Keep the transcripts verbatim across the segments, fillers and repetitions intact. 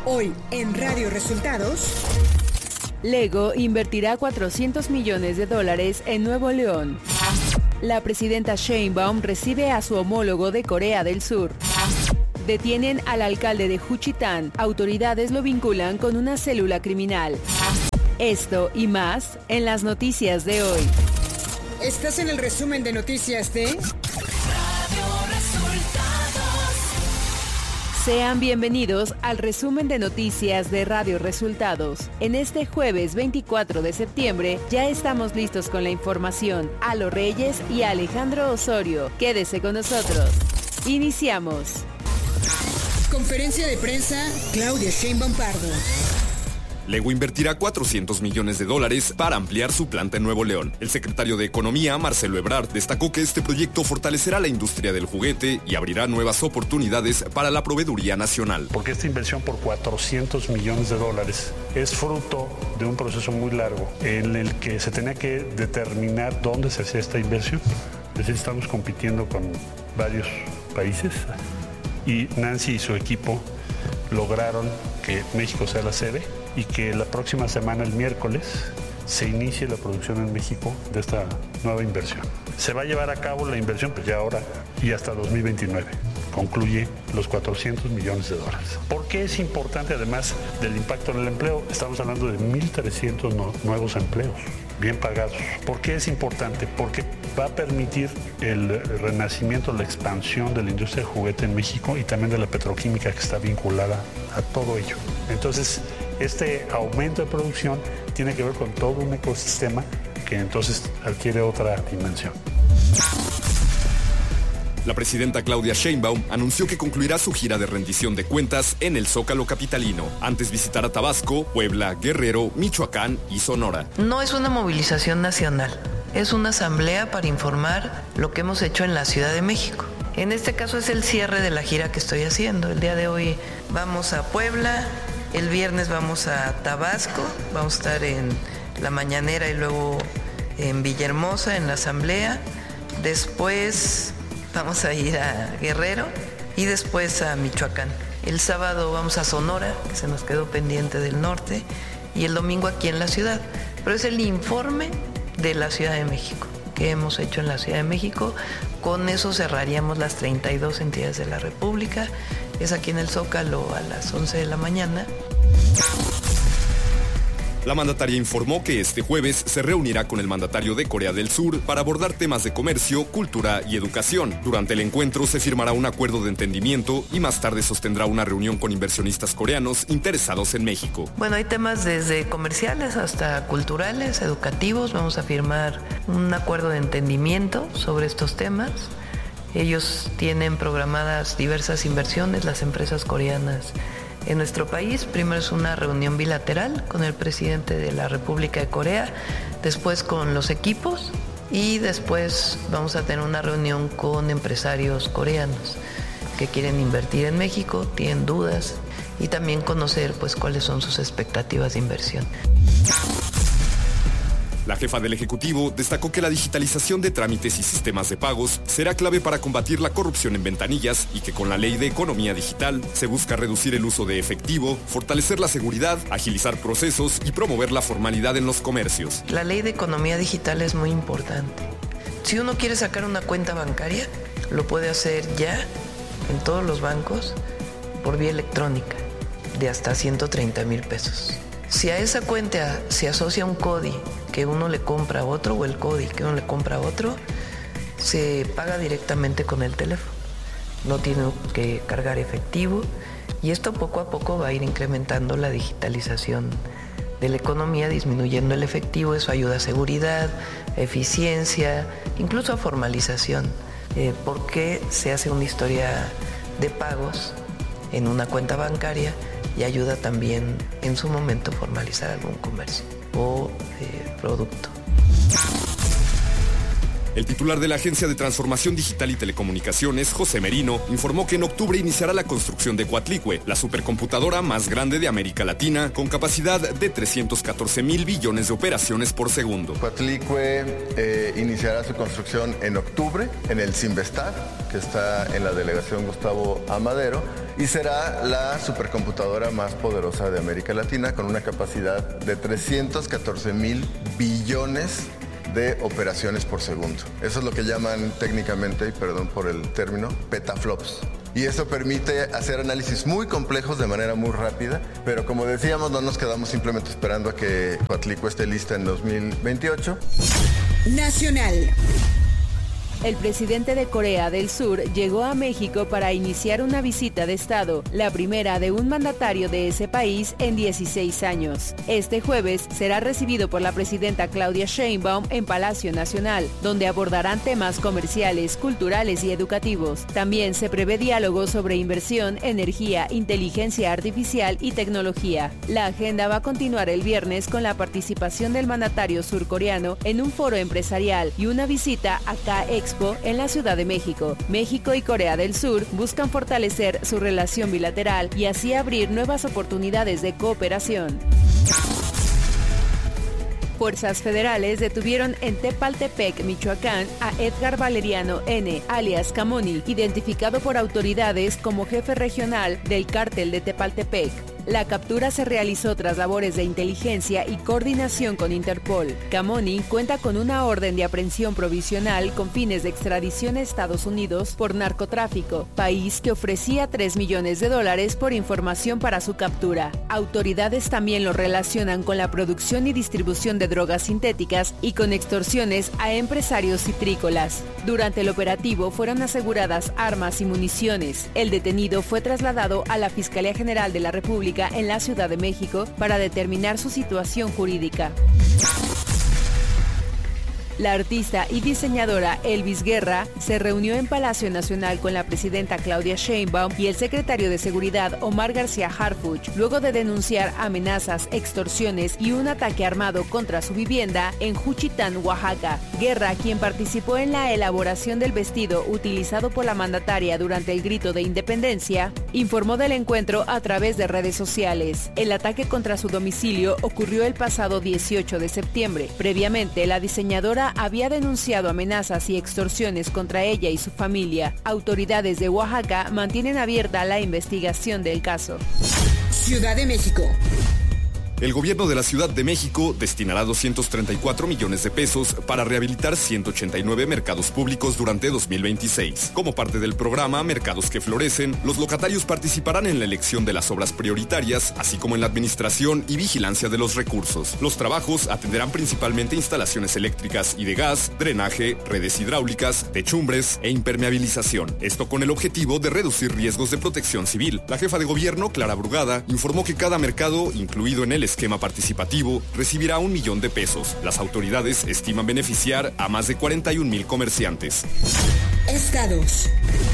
Hoy en Radio Resultados. Lego invertirá cuatrocientos millones de dólares en Nuevo León. La presidenta Sheinbaum recibe a su homólogo de Corea del Sur. Detienen al alcalde de Juchitán. Autoridades lo vinculan con una célula criminal. Esto y más en las noticias de hoy. ¿Estás en el resumen de noticias de Sean bienvenidos al resumen de noticias de Radio Resultados. En este jueves veinticuatro de septiembre ya estamos listos con la información. Alo Reyes y Alejandro Osorio. Quédese con nosotros. Iniciamos. Conferencia de prensa, Claudia Sheinbaum Pardo. Lego invertirá cuatrocientos millones de dólares para ampliar su planta en Nuevo León. El secretario de Economía, Marcelo Ebrard, destacó que este proyecto fortalecerá la industria del juguete y abrirá nuevas oportunidades para la proveeduría nacional. Porque esta inversión por cuatrocientos millones de dólares es fruto de un proceso muy largo en el que se tenía que determinar dónde se hacía esta inversión. Es decir, estamos compitiendo con varios países y Nancy y su equipo lograron que México sea la sede y que la próxima semana, el miércoles, se inicie la producción en México de esta nueva inversión. Se va a llevar a cabo la inversión, pues ya ahora y hasta dos mil veintinueve. Concluye los cuatrocientos millones de dólares. ¿Por qué es importante, además del impacto en el empleo? Estamos hablando de mil trescientos no, nuevos empleos, bien pagados. ¿Por qué es importante? Porque va a permitir el renacimiento, la expansión de la industria del juguete en México y también de la petroquímica que está vinculada a todo ello. Entonces, este aumento de producción tiene que ver con todo un ecosistema que entonces adquiere otra dimensión. La presidenta Claudia Sheinbaum anunció que concluirá su gira de rendición de cuentas en el Zócalo capitalino. Antes visitará Tabasco, Puebla, Guerrero, Michoacán y Sonora. No es una movilización nacional, es una asamblea para informar lo que hemos hecho en la Ciudad de México. En este caso es el cierre de la gira que estoy haciendo. El día de hoy vamos a Puebla, el viernes vamos a Tabasco, vamos a estar en la mañanera y luego en Villahermosa en la asamblea. Después vamos a ir a Guerrero y después a Michoacán. El sábado vamos a Sonora, que se nos quedó pendiente del norte, y el domingo aquí en la ciudad. Pero es el informe de la Ciudad de México, que hemos hecho en la Ciudad de México. Con eso cerraríamos las treinta y dos entidades de la República. Es aquí en el Zócalo a las once de la mañana. La mandataria informó que este jueves se reunirá con el mandatario de Corea del Sur para abordar temas de comercio, cultura y educación. Durante el encuentro se firmará un acuerdo de entendimiento y más tarde sostendrá una reunión con inversionistas coreanos interesados en México. Bueno, hay temas desde comerciales hasta culturales, educativos. Vamos a firmar un acuerdo de entendimiento sobre estos temas. Ellos tienen programadas diversas inversiones, las empresas coreanas, en nuestro país. Primero es una reunión bilateral con el presidente de la República de Corea, después con los equipos y después vamos a tener una reunión con empresarios coreanos que quieren invertir en México, tienen dudas y también conocer pues cuáles son sus expectativas de inversión. La jefa del Ejecutivo destacó que la digitalización de trámites y sistemas de pagos será clave para combatir la corrupción en ventanillas y que con la Ley de Economía Digital se busca reducir el uso de efectivo, fortalecer la seguridad, agilizar procesos y promover la formalidad en los comercios. La Ley de Economía Digital es muy importante. Si uno quiere sacar una cuenta bancaria, lo puede hacer ya en todos los bancos por vía electrónica de hasta ciento treinta mil pesos. Si a esa cuenta se asocia un C O D I que uno le compra a otro o el C O D I que uno le compra a otro, se paga directamente con el teléfono. No tiene que cargar efectivo y esto poco a poco va a ir incrementando la digitalización de la economía, disminuyendo el efectivo. Eso ayuda a seguridad, eficiencia, incluso a formalización, eh, porque se hace una historia de pagos en una cuenta bancaria y ayuda también en su momento a formalizar algún comercio o eh, producto. El titular de la Agencia de Transformación Digital y Telecomunicaciones, José Merino, informó que en octubre iniciará la construcción de Coatlicue, la supercomputadora más grande de América Latina, con capacidad de trescientos catorce mil billones de operaciones por segundo. Coatlicue eh, iniciará su construcción en octubre en el Cinvestar, que está en la delegación Gustavo Amadero, y será la supercomputadora más poderosa de América Latina, con una capacidad de trescientos catorce mil billones de operaciones por segundo. Eso es lo que llaman técnicamente, y perdón por el término, petaflops. Y eso permite hacer análisis muy complejos de manera muy rápida, pero como decíamos, no nos quedamos simplemente esperando a que Coatlicue esté lista en dos mil veintiocho. Nacional. El presidente de Corea del Sur llegó a México para iniciar una visita de Estado, la primera de un mandatario de ese país en dieciséis años. Este jueves será recibido por la presidenta Claudia Sheinbaum en Palacio Nacional, donde abordarán temas comerciales, culturales y educativos. También se prevé diálogo sobre inversión, energía, inteligencia artificial y tecnología. La agenda va a continuar el viernes con la participación del mandatario surcoreano en un foro empresarial y una visita a K Expo en la Ciudad de México. México y Corea del Sur buscan fortalecer su relación bilateral y así abrir nuevas oportunidades de cooperación. Fuerzas federales detuvieron en Tepaltepec, Michoacán, a Edgar Valeriano N., alias Camoni, identificado por autoridades como jefe regional del cártel de Tepaltepec. La captura se realizó tras labores de inteligencia y coordinación con Interpol. Camoni cuenta con una orden de aprehensión provisional con fines de extradición a Estados Unidos por narcotráfico, país que ofrecía tres millones de dólares por información para su captura. Autoridades también lo relacionan con la producción y distribución de drogas sintéticas y con extorsiones a empresarios citrícolas. Durante el operativo fueron aseguradas armas y municiones. El detenido fue trasladado a la Fiscalía General de la República en la Ciudad de México para determinar su situación jurídica. La artista y diseñadora Elvis Guerra se reunió en Palacio Nacional con la presidenta Claudia Sheinbaum y el secretario de Seguridad Omar García Harfuch, luego de denunciar amenazas, extorsiones y un ataque armado contra su vivienda en Juchitán, Oaxaca. Guerra, quien participó en la elaboración del vestido utilizado por la mandataria durante el grito de independencia, informó del encuentro a través de redes sociales. El ataque contra su domicilio ocurrió el pasado dieciocho de septiembre. Previamente, la diseñadora había denunciado amenazas y extorsiones contra ella y su familia. Autoridades de Oaxaca mantienen abierta la investigación del caso. Ciudad de México. El gobierno de la Ciudad de México destinará doscientos treinta y cuatro millones de pesos para rehabilitar ciento ochenta y nueve mercados públicos durante dos mil veintiséis. Como parte del programa Mercados que Florecen, los locatarios participarán en la elección de las obras prioritarias, así como en la administración y vigilancia de los recursos. Los trabajos atenderán principalmente instalaciones eléctricas y de gas, drenaje, redes hidráulicas, techumbres e impermeabilización. Esto con el objetivo de reducir riesgos de protección civil. La jefa de gobierno, Clara Brugada, informó que cada mercado, incluido en el esquema participativo, recibirá un millón de pesos. Las autoridades estiman beneficiar a más de cuarenta y un mil comerciantes. Estados.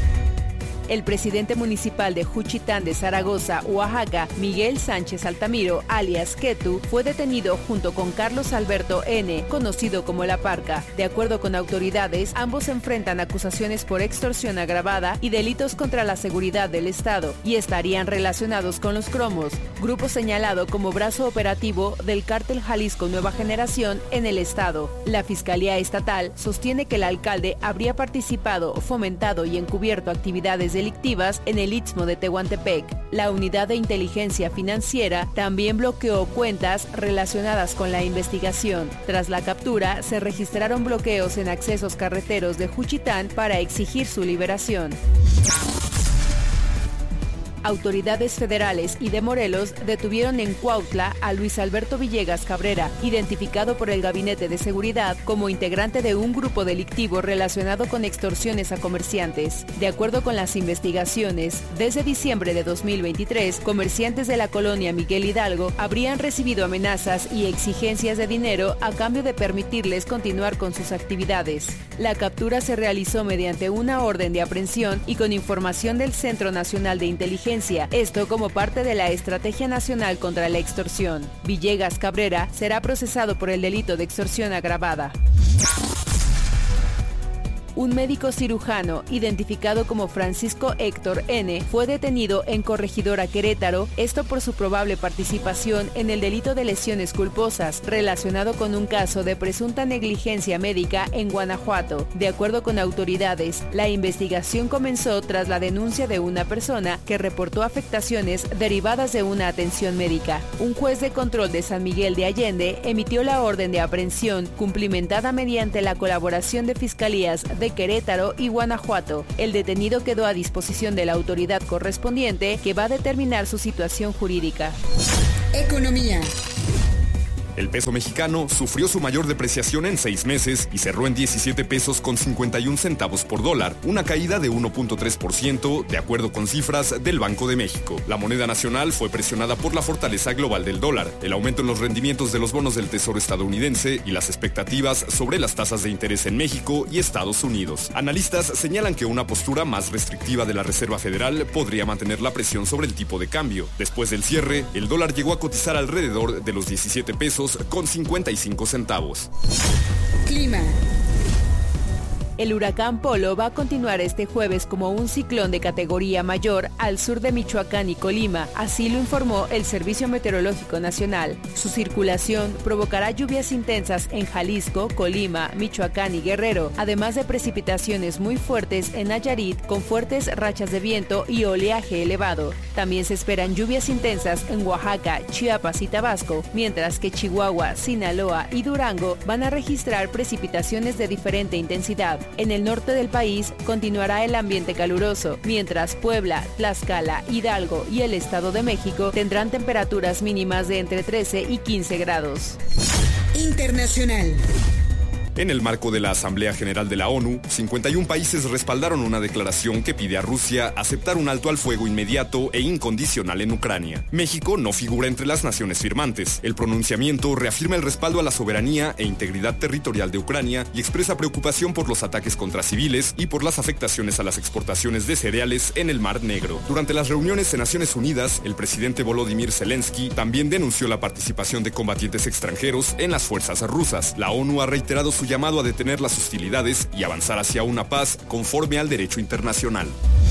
El presidente municipal de Juchitán de Zaragoza, Oaxaca, Miguel Sánchez Altamiro, alias Ketu, fue detenido junto con Carlos Alberto N., conocido como La Parca. De acuerdo con autoridades, ambos enfrentan acusaciones por extorsión agravada y delitos contra la seguridad del Estado y estarían relacionados con los cromos, grupo señalado como brazo operativo del cártel Jalisco Nueva Generación en el Estado. La Fiscalía Estatal sostiene que el alcalde habría participado, fomentado y encubierto actividades delictivas en el Istmo de Tehuantepec. La Unidad de Inteligencia Financiera también bloqueó cuentas relacionadas con la investigación. Tras la captura, se registraron bloqueos en accesos carreteros de Juchitán para exigir su liberación. Autoridades federales y de Morelos detuvieron en Cuautla a Luis Alberto Villegas Cabrera, identificado por el Gabinete de Seguridad como integrante de un grupo delictivo relacionado con extorsiones a comerciantes. De acuerdo con las investigaciones, desde diciembre de dos mil veintitrés, comerciantes de la colonia Miguel Hidalgo habrían recibido amenazas y exigencias de dinero a cambio de permitirles continuar con sus actividades. La captura se realizó mediante una orden de aprehensión y con información del Centro Nacional de Inteligencia, esto como parte de la Estrategia Nacional contra la Extorsión. Villegas Cabrera será procesado por el delito de extorsión agravada. Un médico cirujano, identificado como Francisco Héctor N., fue detenido en Corregidora Querétaro, esto por su probable participación en el delito de lesiones culposas, relacionado con un caso de presunta negligencia médica en Guanajuato. De acuerdo con autoridades, la investigación comenzó tras la denuncia de una persona que reportó afectaciones derivadas de una atención médica. Un juez de control de San Miguel de Allende emitió la orden de aprehensión, cumplimentada mediante la colaboración de fiscalías de Querétaro y Guanajuato. El detenido quedó a disposición de la autoridad correspondiente, que va a determinar su situación jurídica. Economía. El peso mexicano sufrió su mayor depreciación en seis meses y cerró en diecisiete pesos con cincuenta y un centavos por dólar, una caída de uno punto tres por ciento, de acuerdo con cifras del Banco de México. La moneda nacional fue presionada por la fortaleza global del dólar, el aumento en los rendimientos de los bonos del Tesoro estadounidense y las expectativas sobre las tasas de interés en México y Estados Unidos. Analistas señalan que una postura más restrictiva de la Reserva Federal podría mantener la presión sobre el tipo de cambio. Después del cierre, el dólar llegó a cotizar alrededor de los diecisiete pesos con cincuenta y cinco centavos. Clima. El huracán Polo va a continuar este jueves como un ciclón de categoría mayor al sur de Michoacán y Colima, así lo informó el Servicio Meteorológico Nacional. Su circulación provocará lluvias intensas en Jalisco, Colima, Michoacán y Guerrero, además de precipitaciones muy fuertes en Nayarit con fuertes rachas de viento y oleaje elevado. También se esperan lluvias intensas en Oaxaca, Chiapas y Tabasco, mientras que Chihuahua, Sinaloa y Durango van a registrar precipitaciones de diferente intensidad. En el norte del país continuará el ambiente caluroso, mientras Puebla, Tlaxcala, Hidalgo y el Estado de México tendrán temperaturas mínimas de entre trece y quince grados. Internacional. En el marco de la Asamblea General de la ONU, cincuenta y un países respaldaron una declaración que pide a Rusia aceptar un alto al fuego inmediato e incondicional en Ucrania. México no figura entre las naciones firmantes. El pronunciamiento reafirma el respaldo a la soberanía e integridad territorial de Ucrania y expresa preocupación por los ataques contra civiles y por las afectaciones a las exportaciones de cereales en el Mar Negro. Durante las reuniones en Naciones Unidas, el presidente Volodymyr Zelensky también denunció la participación de combatientes extranjeros en las fuerzas rusas. La ONU ha reiterado su llamado a detener las hostilidades y avanzar hacia una paz conforme al derecho internacional.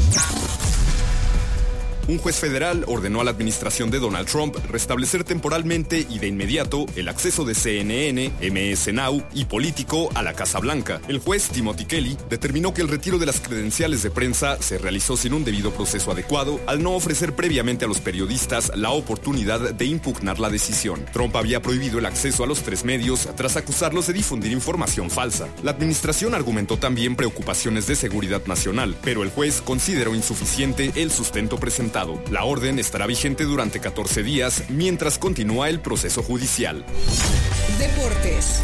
Un juez federal ordenó a la administración de Donald Trump restablecer temporalmente y de inmediato el acceso de C N N, M S Now y Político a la Casa Blanca. El juez Timothy Kelly determinó que el retiro de las credenciales de prensa se realizó sin un debido proceso adecuado al no ofrecer previamente a los periodistas la oportunidad de impugnar la decisión. Trump había prohibido el acceso a los tres medios tras acusarlos de difundir información falsa. La administración argumentó también preocupaciones de seguridad nacional, pero el juez consideró insuficiente el sustento presentado. La orden estará vigente durante catorce días mientras continúa el proceso judicial. Deportes.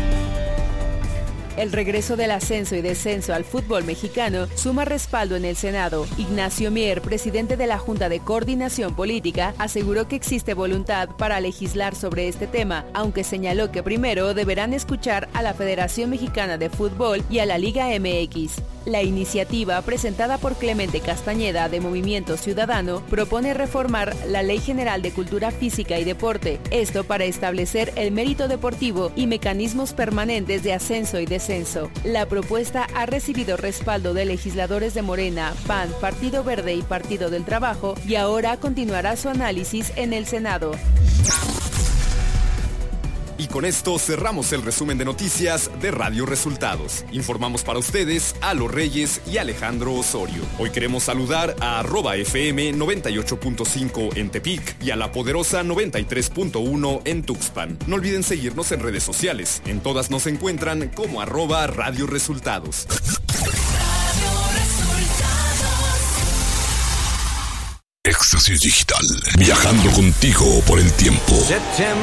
El regreso del ascenso y descenso al fútbol mexicano suma respaldo en el Senado. Ignacio Mier, presidente de la Junta de Coordinación Política, aseguró que existe voluntad para legislar sobre este tema, aunque señaló que primero deberán escuchar a la Federación Mexicana de Fútbol y a la Liga M X. La iniciativa, presentada por Clemente Castañeda de Movimiento Ciudadano, propone reformar la Ley General de Cultura Física y Deporte, esto para establecer el mérito deportivo y mecanismos permanentes de ascenso y descenso. La propuesta ha recibido respaldo de legisladores de Morena, P A N, Partido Verde y Partido del Trabajo, y ahora continuará su análisis en el Senado. Y con esto cerramos el resumen de noticias de Radio Resultados. Informamos para ustedes a Los Reyes y Alejandro Osorio. Hoy queremos saludar a arroba F M noventa y ocho punto cinco en Tepic y a La Poderosa noventa y tres punto uno en Tuxpan. No olviden seguirnos en redes sociales. En todas nos encuentran como arroba Radio Resultados. Éxtasis Digital, viajando contigo por el tiempo.